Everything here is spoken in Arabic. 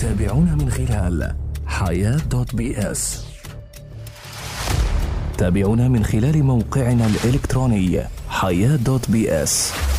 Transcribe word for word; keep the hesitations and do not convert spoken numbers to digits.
تابعونا من خلال حياة دوت بي اس. تابعونا من خلال موقعنا الإلكتروني حياة دوت بي اس.